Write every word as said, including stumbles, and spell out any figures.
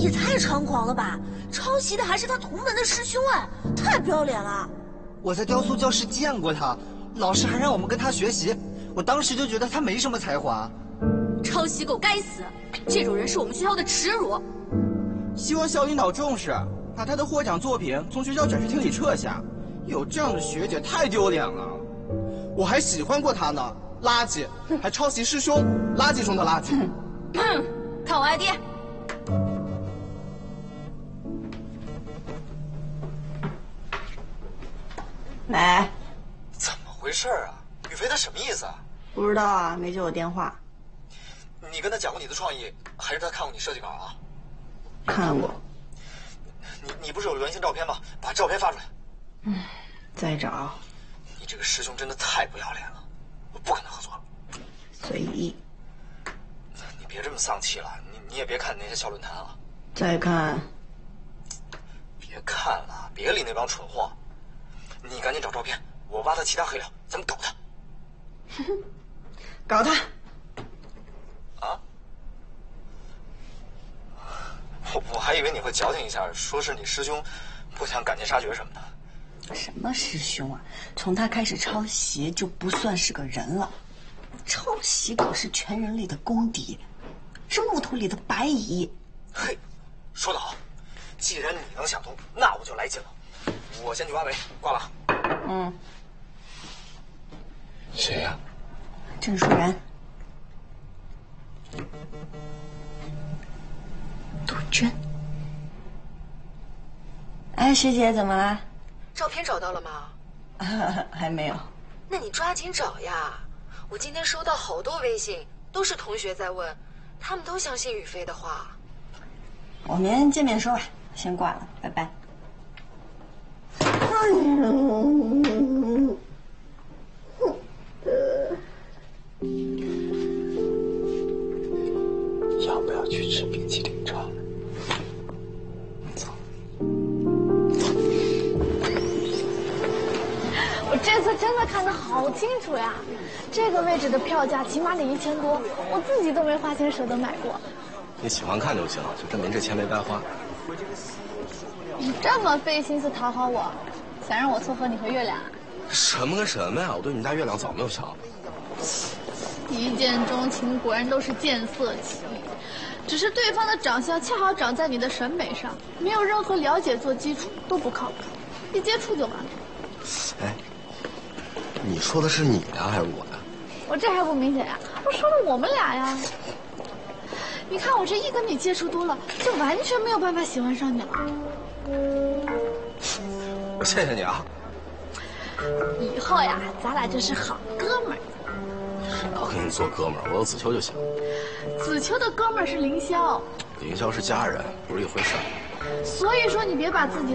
也太猖狂了吧！抄袭的还是他同门的师兄哎，太不要脸了！ 我在雕塑教室见过他，老师还让我们跟他学习，我当时就觉得他没什么才华。 抄袭狗该死！这种人是我们学校的耻辱。 希望校领导重视，把他的获奖作品从学校展示厅里撤下。有这样的学姐太丢脸了。我还喜欢过他呢，垃圾，还抄袭师兄，垃圾中的垃圾。 看我 I D。 来。 怎么回事啊？宇飞他什么意思啊？ 不知道啊，没接我电话。 你跟他讲过你的创意，还是他看过你设计稿啊？ 看过。 你你不是有原型照片吗？把照片发出来。 嗯，再找。 你这个师兄真的太不要脸了，我不跟他合作了。 随意。 你别这么丧气了，你你也别看那些小论坛啊。 再看。 别看了，别理那帮蠢货。你赶紧找照片，我挖他其他黑料，咱们搞他。 搞他。 啊？我我还以为你会矫情一下，说是你师兄不想赶尽杀绝什么的。 什么师兄啊？从他开始抄袭就不算是个人了。抄袭狗是全人类的公敌，是木头里的白蚁。 嘿，说得好！既然你能想通，那我就来劲了。我先去挖煤，挂了。 嗯。 谁呀？ 郑淑然。杜鹃。哎，学姐，怎么了？ 照片找到了吗？ 啊、还没有。 那你抓紧找呀！我今天收到好多微信，都是同学在问，他们都相信宇飞的话。 我明天见面说吧，先挂了，拜拜。哎呦！ 要不要去吃冰淇淋串？走。 我这次真的看得好清楚呀，这个位置的票价起码得一千多，我自己都没花钱舍得买过。 你喜欢看就行，就证明这钱没白花。 你这么费心思讨好我，想让我撮合你和月亮？ 什么跟什么呀！我对你们家月亮早没有瞧。 一见钟情果然都是见色起意，只是对方的长相恰好长在你的审美上，没有任何了解做基础都不靠谱，一接触就完了。 哎，你说的是你呀还是我呀？ 我这还不明显呀？我说的我们俩呀。你看我这一跟你接触多了，就完全没有办法喜欢上你了。 我谢谢你啊。 以后呀，咱俩就是好哥们儿。 我跟你做哥们儿，我有子秋就行。 子秋的哥们儿是凌霄， 凌霄是家人，不是一回事儿。 所以说你别把自己